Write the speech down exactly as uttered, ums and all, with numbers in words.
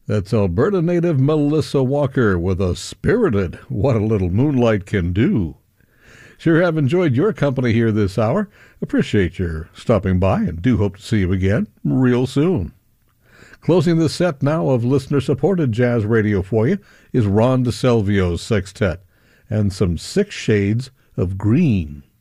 That's Alberta native Melissa Walker with a spirited What a Little Moonlight Can Do. Sure have enjoyed your company here this hour. Appreciate your stopping by and do hope to see you again real soon. Closing the set now of listener-supported jazz radio for you is Ron DeSalvio's Sextet and some Six Shades of Green.